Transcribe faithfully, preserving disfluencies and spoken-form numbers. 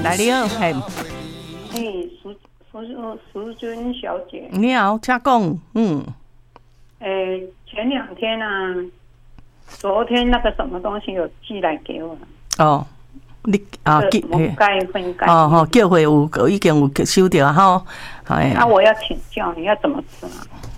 来你好，嘿， 嘿，苏苏苏君小姐， 你好，请讲，嗯， 诶，前两天啊，昨天那个什么东西有寄来给我， 哦，你啊， 叫什么钙分钙？ 哦吼，叫会有已经有收到吼，哎， 那我要请教你要怎么吃啊？